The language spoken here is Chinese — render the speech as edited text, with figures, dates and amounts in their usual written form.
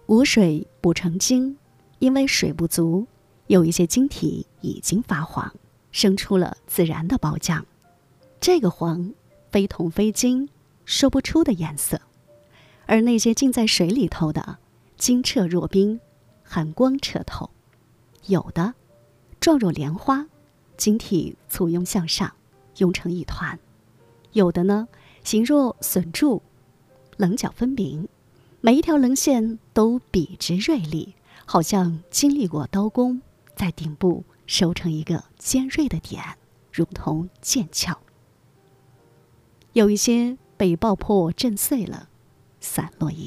无水不成晶，因为水不足，有一些晶体已经发黄，生出了自然的包浆。这个黄非铜非金，说不出的颜色。而那些浸在水里头的，晶澈若冰，寒光彻透。有的状若莲花，晶体簇拥向上，拥成一团；有的呢，形若笋柱，棱角分明，每一条棱线都笔直锐利，好像经历过刀工，在顶部收成一个尖锐的点，如同剑鞘。有一些被爆破震碎了，散落一